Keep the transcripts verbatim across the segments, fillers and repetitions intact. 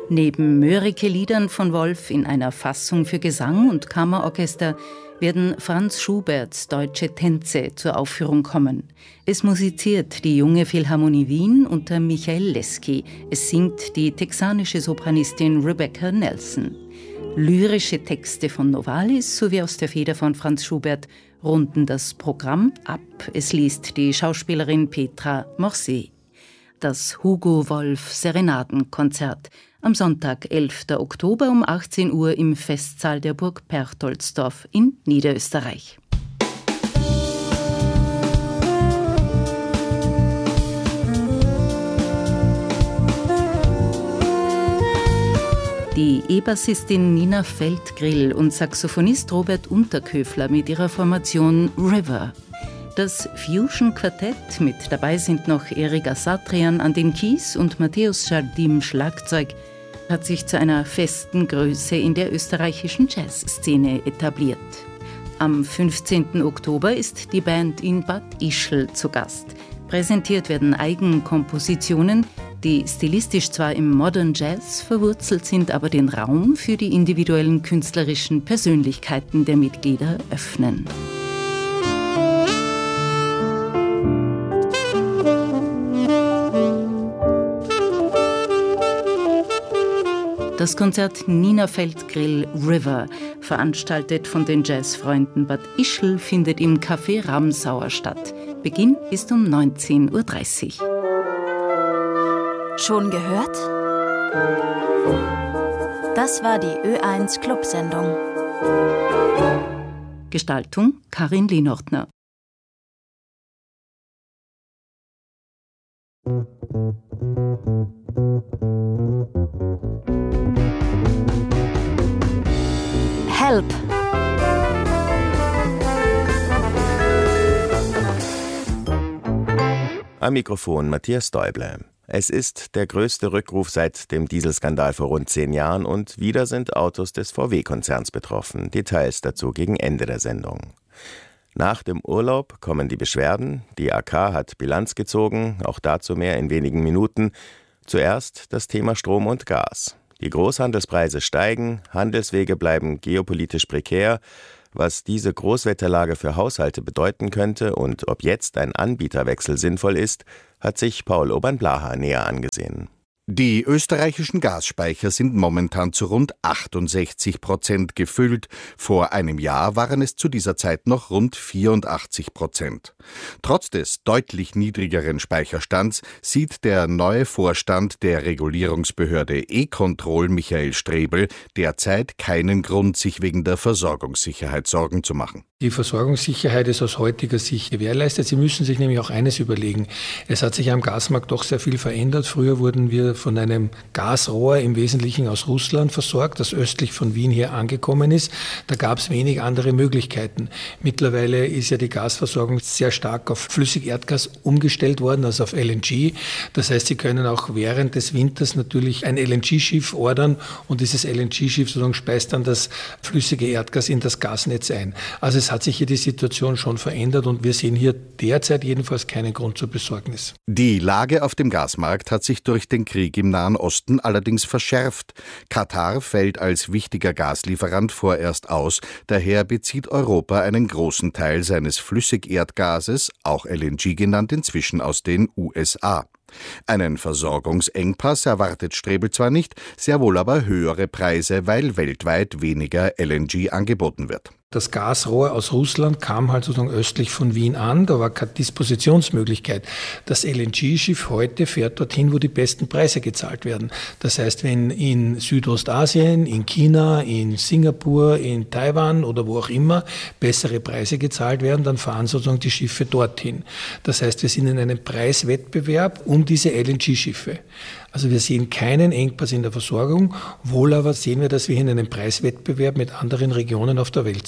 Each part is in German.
Neben Mörike-Liedern von Wolf in einer Fassung für Gesang und Kammerorchester werden Franz Schuberts Deutsche Tänze zur Aufführung kommen. Es musiziert die Junge Philharmonie Wien unter Michael Leski. Es singt die texanische Sopranistin Rebecca Nelson. Lyrische Texte von Novalis sowie aus der Feder von Franz Schubert runden das Programm ab. Es liest die Schauspielerin Petra Morset. Das Hugo Wolf Serenadenkonzert am Sonntag, elfter Oktober um achtzehn Uhr im Festsaal der Burg Perchtoldsdorf in Niederösterreich. Die E-Bassistin Nina Feldgrill und Saxophonist Robert Unterköfler mit ihrer Formation River. Das Fusion-Quartett, mit dabei sind noch Erika Satrian an den Keys und Matthäus Jardim Schlagzeug, hat sich zu einer festen Größe in der österreichischen Jazzszene etabliert. Am fünfzehnten Oktober ist die Band in Bad Ischl zu Gast. Präsentiert werden Eigenkompositionen, die stilistisch zwar im Modern Jazz verwurzelt sind, aber den Raum für die individuellen künstlerischen Persönlichkeiten der Mitglieder öffnen. Das Konzert Nina Feldgrill River, veranstaltet von den Jazzfreunden Bad Ischl, findet im Café Ramsauer statt. Beginn ist um neunzehn Uhr dreißig. Schon gehört? Das war die Ö eins Clubsendung. Gestaltung Karin Lehnortner. Help! Am Mikrofon Matthias Däuble. Es ist der größte Rückruf seit dem Dieselskandal vor rund zehn Jahren und wieder sind Autos des V W-Konzerns betroffen. Details dazu gegen Ende der Sendung. Nach dem Urlaub kommen die Beschwerden. Die A K hat Bilanz gezogen, auch dazu mehr in wenigen Minuten. Zuerst das Thema Strom und Gas. Die Großhandelspreise steigen, Handelswege bleiben geopolitisch prekär. Was diese Großwetterlage für Haushalte bedeuten könnte und ob jetzt ein Anbieterwechsel sinnvoll ist, hat sich Paul Obern-Blaha näher angesehen. Die österreichischen Gasspeicher sind momentan zu rund achtundsechzig Prozent gefüllt. Vor einem Jahr waren es zu dieser Zeit noch rund vierundachtzig Prozent. Trotz des deutlich niedrigeren Speicherstands sieht der neue Vorstand der Regulierungsbehörde E-Control, Michael Strebel, derzeit keinen Grund, sich wegen der Versorgungssicherheit Sorgen zu machen. Die Versorgungssicherheit ist aus heutiger Sicht gewährleistet. Sie müssen sich nämlich auch eines überlegen. Es hat sich am Gasmarkt doch sehr viel verändert. Früher wurden wir von einem Gasrohr im Wesentlichen aus Russland versorgt, das östlich von Wien hier angekommen ist. Da gab es wenig andere Möglichkeiten. Mittlerweile ist ja die Gasversorgung sehr stark auf Flüssigerdgas umgestellt worden, also auf L N G. Das heißt, Sie können auch während des Winters natürlich ein L N G-Schiff ordern und dieses L N G-Schiff sozusagen speist dann das flüssige Erdgas in das Gasnetz ein. Also es hat sich hier die Situation schon verändert und wir sehen hier derzeit jedenfalls keinen Grund zur Besorgnis. Die Lage auf dem Gasmarkt hat sich durch den Krieg im Nahen Osten allerdings verschärft. Katar fällt als wichtiger Gaslieferant vorerst aus, daher bezieht Europa einen großen Teil seines Flüssigerdgases, auch L N G genannt, inzwischen aus den U S A. Einen Versorgungsengpass erwartet Strebel zwar nicht, sehr wohl aber höhere Preise, weil weltweit weniger L N G angeboten wird. Das Gasrohr aus Russland kam halt sozusagen östlich von Wien an, da war keine Dispositionsmöglichkeit. Das L N G-Schiff heute fährt dorthin, wo die besten Preise gezahlt werden. Das heißt, wenn in Südostasien, in China, in Singapur, in Taiwan oder wo auch immer bessere Preise gezahlt werden, dann fahren sozusagen die Schiffe dorthin. Das heißt, wir sind in einem Preiswettbewerb um diese L N G-Schiffe. Also wir sehen keinen Engpass in der Versorgung, wohl aber sehen wir, dass wir in einem Preiswettbewerb mit anderen Regionen auf der Welt sind.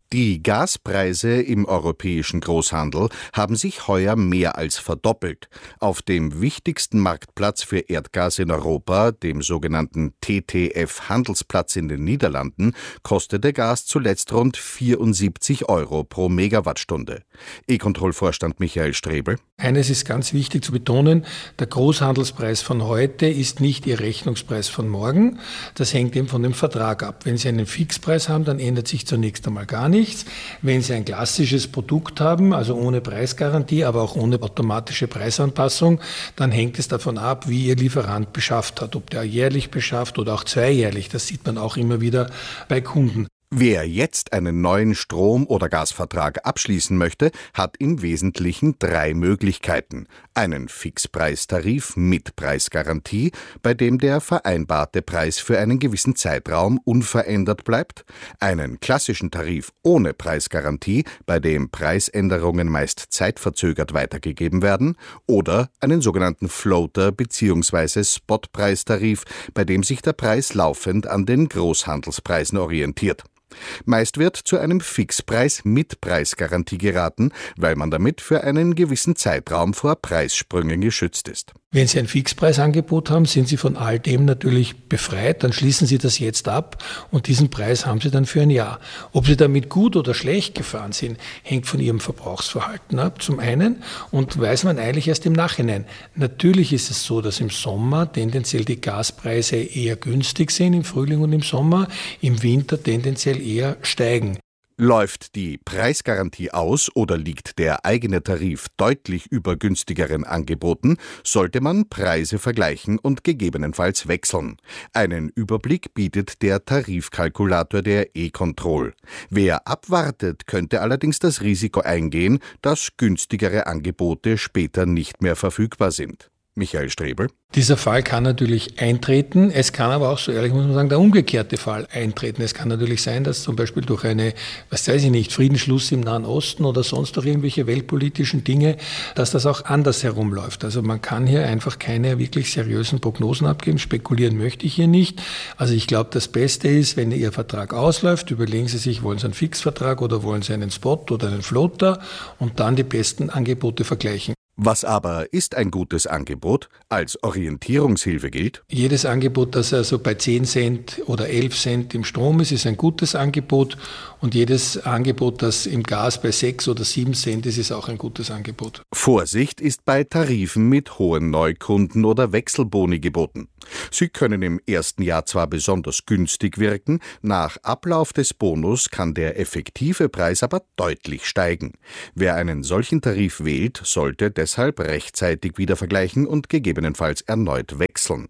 Die Gaspreise im europäischen Großhandel haben sich heuer mehr als verdoppelt. Auf dem wichtigsten Marktplatz für Erdgas in Europa, dem sogenannten T T F-Handelsplatz in den Niederlanden, kostete Gas zuletzt rund vierundsiebzig Euro pro Megawattstunde. E-Control-Vorstand Michael Strebel. Eines ist ganz wichtig zu betonen, der Großhandelspreis von heute ist nicht Ihr Rechnungspreis von morgen. Das hängt eben von dem Vertrag ab. Wenn Sie einen Fixpreis haben, dann ändert sich zunächst einmal gar nichts. Nichts. Wenn Sie ein klassisches Produkt haben, also ohne Preisgarantie, aber auch ohne automatische Preisanpassung, dann hängt es davon ab, wie Ihr Lieferant beschafft hat, ob der jährlich beschafft oder auch zweijährlich. Das sieht man auch immer wieder bei Kunden. Wer jetzt einen neuen Strom- oder Gasvertrag abschließen möchte, hat im Wesentlichen drei Möglichkeiten. Einen Fixpreistarif mit Preisgarantie, bei dem der vereinbarte Preis für einen gewissen Zeitraum unverändert bleibt, einen klassischen Tarif ohne Preisgarantie, bei dem Preisänderungen meist zeitverzögert weitergegeben werden, oder einen sogenannten Floater- bzw. Spotpreistarif, bei dem sich der Preis laufend an den Großhandelspreisen orientiert. Meist wird zu einem Fixpreis mit Preisgarantie geraten, weil man damit für einen gewissen Zeitraum vor Preissprüngen geschützt ist. Wenn Sie ein Fixpreisangebot haben, sind Sie von all dem natürlich befreit, dann schließen Sie das jetzt ab und diesen Preis haben Sie dann für ein Jahr. Ob Sie damit gut oder schlecht gefahren sind, hängt von Ihrem Verbrauchsverhalten ab, zum einen, und weiß man eigentlich erst im Nachhinein. Natürlich ist es so, dass im Sommer tendenziell die Gaspreise eher günstig sind, im Frühling und im Sommer, im Winter tendenziell eher steigen. Läuft die Preisgarantie aus oder liegt der eigene Tarif deutlich über günstigeren Angeboten, sollte man Preise vergleichen und gegebenenfalls wechseln. Einen Überblick bietet der Tarifkalkulator der E-Control. Wer abwartet, könnte allerdings das Risiko eingehen, dass günstigere Angebote später nicht mehr verfügbar sind. Michael Strebel. Dieser Fall kann natürlich eintreten. Es kann aber auch, so ehrlich muss man sagen, der umgekehrte Fall eintreten. Es kann natürlich sein, dass zum Beispiel durch eine, was weiß ich nicht, Friedensschluss im Nahen Osten oder sonst durch irgendwelche weltpolitischen Dinge, dass das auch anders herumläuft. Also man kann hier einfach keine wirklich seriösen Prognosen abgeben. Spekulieren möchte ich hier nicht. Also ich glaube, das Beste ist, wenn Ihr Vertrag ausläuft, überlegen Sie sich, wollen Sie einen Fixvertrag oder wollen Sie einen Spot oder einen Floater und dann die besten Angebote vergleichen. Was aber ist ein gutes Angebot? Als Orientierungshilfe gilt: Jedes Angebot, das also bei zehn Cent oder elf Cent im Strom ist, ist ein gutes Angebot. Und jedes Angebot, das im Gas bei sechs oder sieben Cent ist, ist auch ein gutes Angebot. Vorsicht ist bei Tarifen mit hohen Neukunden- oder Wechselboni geboten. Sie können im ersten Jahr zwar besonders günstig wirken, nach Ablauf des Bonus kann der effektive Preis aber deutlich steigen. Wer einen solchen Tarif wählt, sollte deshalb rechtzeitig wieder vergleichen und gegebenenfalls erneut wechseln.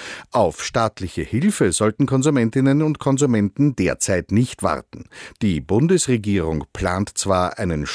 Auf staatliche Hilfe sollten Konsumentinnen und Konsumenten derzeit nicht warten. Die Bundesregierung plant zwar einen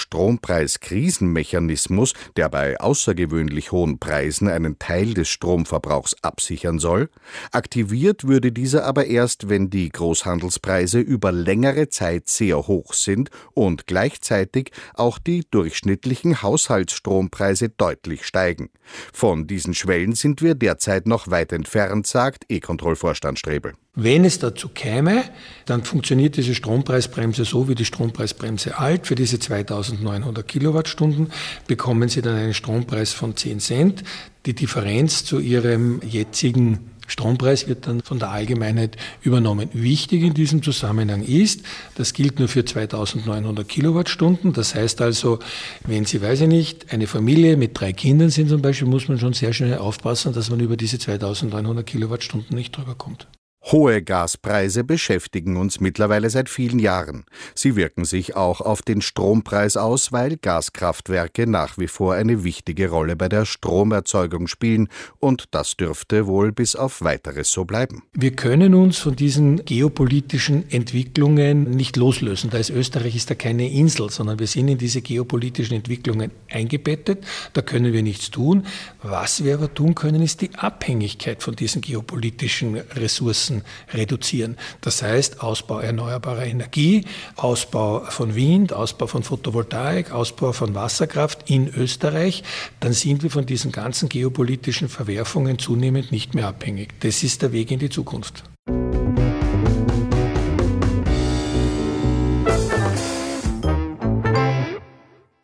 Strompreiskrisenmechanismus, der bei außergewöhnlich hohen Preisen einen Teil des Stromverbrauchs absichern soll. Aktiviert würde dieser aber erst, wenn die Großhandelspreise über längere Zeit sehr hoch sind und gleichzeitig auch die durchschnittlichen Haushaltsstrompreise deutlich steigen. Von diesen Schwellen sind wir derzeit noch weit entfernt, sagt E-Control-Vorstand Strebel. Wenn es dazu käme, dann funktioniert diese Strompreisbremse so wie die Strompreisbremse alt. Für diese zweitausendneunhundert Kilowattstunden bekommen Sie dann einen Strompreis von zehn Cent. Die Differenz zu Ihrem jetzigen Strompreis wird dann von der Allgemeinheit übernommen. Wichtig in diesem Zusammenhang ist, das gilt nur für zweitausendneunhundert Kilowattstunden. Das heißt also, wenn Sie, weiß ich nicht, eine Familie mit drei Kindern sind zum Beispiel, muss man schon sehr schnell aufpassen, dass man über diese zweitausendneunhundert Kilowattstunden nicht drüber kommt. Hohe Gaspreise beschäftigen uns mittlerweile seit vielen Jahren. Sie wirken sich auch auf den Strompreis aus, weil Gaskraftwerke nach wie vor eine wichtige Rolle bei der Stromerzeugung spielen, und das dürfte wohl bis auf Weiteres so bleiben. Wir können uns von diesen geopolitischen Entwicklungen nicht loslösen. Da ist Österreich ist da keine Insel, sondern wir sind in diese geopolitischen Entwicklungen eingebettet. Da können wir nichts tun. Was wir aber tun können, ist die Abhängigkeit von diesen geopolitischen Ressourcen reduzieren. Das heißt, Ausbau erneuerbarer Energie, Ausbau von Wind, Ausbau von Photovoltaik, Ausbau von Wasserkraft in Österreich. Dann sind wir von diesen ganzen geopolitischen Verwerfungen zunehmend nicht mehr abhängig. Das ist der Weg in die Zukunft.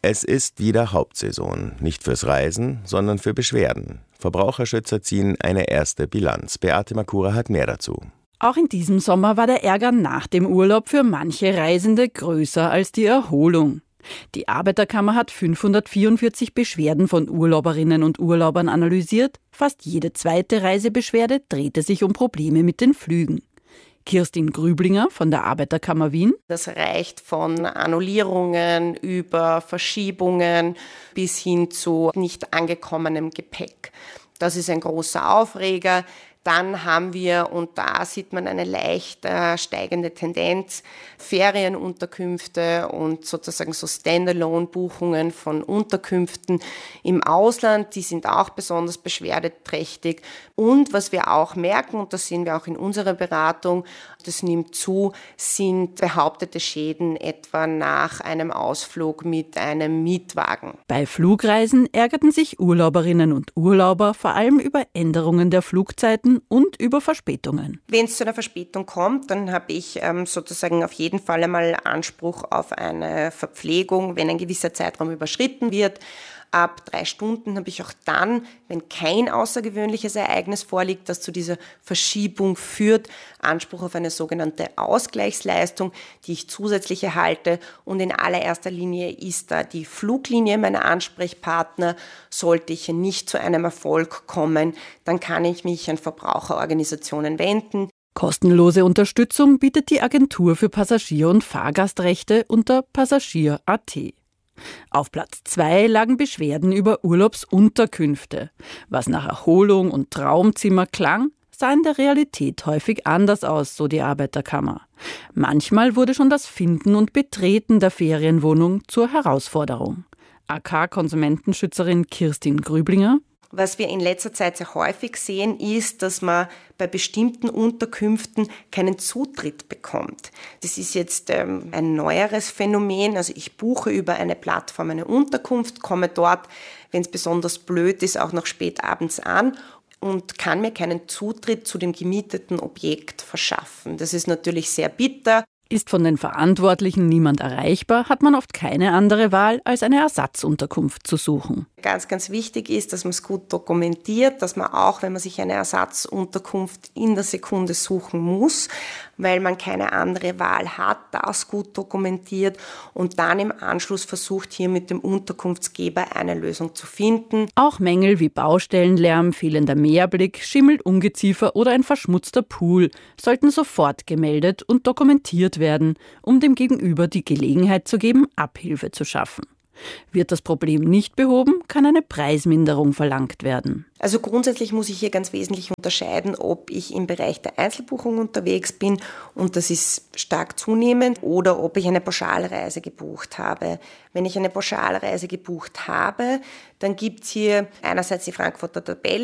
Es ist wieder Hauptsaison, nicht fürs Reisen, sondern für Beschwerden. Verbraucherschützer ziehen eine erste Bilanz. Beate Makura hat mehr dazu. Auch in diesem Sommer war der Ärger nach dem Urlaub für manche Reisende größer als die Erholung. Die Arbeiterkammer hat fünfhundertvierundvierzig Beschwerden von Urlauberinnen und Urlaubern analysiert. Fast jede zweite Reisebeschwerde drehte sich um Probleme mit den Flügen. Kirstin Grüblinger von der Arbeiterkammer Wien. Das reicht von Annullierungen über Verschiebungen bis hin zu nicht angekommenem Gepäck. Das ist ein großer Aufreger. Dann haben wir, und da sieht man eine leicht äh, steigende Tendenz, Ferienunterkünfte und sozusagen so Standalone-Buchungen von Unterkünften im Ausland, die sind auch besonders beschwerdeträchtig. Und was wir auch merken, und das sehen wir auch in unserer Beratung, das nimmt zu, sind behauptete Schäden etwa nach einem Ausflug mit einem Mietwagen. Bei Flugreisen ärgerten sich Urlauberinnen und Urlauber vor allem über Änderungen der Flugzeiten und über Verspätungen. Wenn es zu einer Verspätung kommt, dann habe ich ähm, sozusagen auf jeden Fall einmal Anspruch auf eine Verpflegung, wenn ein gewisser Zeitraum überschritten wird. Ab drei Stunden habe ich auch dann, wenn kein außergewöhnliches Ereignis vorliegt, das zu dieser Verschiebung führt, Anspruch auf eine sogenannte Ausgleichsleistung, die ich zusätzlich erhalte. Und in allererster Linie ist da die Fluglinie mein Ansprechpartner. Sollte ich nicht zu einem Erfolg kommen, dann kann ich mich an Verbraucherorganisationen wenden. Kostenlose Unterstützung bietet die Agentur für Passagier- und Fahrgastrechte unter passagier punkt a t. Auf Platz zwei lagen Beschwerden über Urlaubsunterkünfte. Was nach Erholung und Traumzimmer klang, sah in der Realität häufig anders aus, so die Arbeiterkammer. Manchmal wurde schon das Finden und Betreten der Ferienwohnung zur Herausforderung. A K-Konsumentenschützerin Kirstin Grüblinger. Was wir in letzter Zeit sehr häufig sehen, ist, dass man bei bestimmten Unterkünften keinen Zutritt bekommt. Das ist jetzt ähm, ein neueres Phänomen. Also ich buche über eine Plattform eine Unterkunft, komme dort, wenn es besonders blöd ist, auch noch spät abends an und kann mir keinen Zutritt zu dem gemieteten Objekt verschaffen. Das ist natürlich sehr bitter. Ist von den Verantwortlichen niemand erreichbar, hat man oft keine andere Wahl, als eine Ersatzunterkunft zu suchen. Ganz, ganz wichtig ist, dass man es gut dokumentiert, dass man auch, wenn man sich eine Ersatzunterkunft in der Sekunde suchen muss, weil man keine andere Wahl hat, das gut dokumentiert und dann im Anschluss versucht, hier mit dem Unterkunftsgeber eine Lösung zu finden. Auch Mängel wie Baustellenlärm, fehlender Meerblick, Schimmel, Ungeziefer oder ein verschmutzter Pool sollten sofort gemeldet und dokumentiert werden, um dem Gegenüber die Gelegenheit zu geben, Abhilfe zu schaffen. Wird das Problem nicht behoben, kann eine Preisminderung verlangt werden. Also grundsätzlich muss ich hier ganz wesentlich unterscheiden, ob ich im Bereich der Einzelbuchung unterwegs bin und das ist stark zunehmend oder ob ich eine Pauschalreise gebucht habe. Wenn ich eine Pauschalreise gebucht habe, dann gibt es hier einerseits die Frankfurter Tabelle,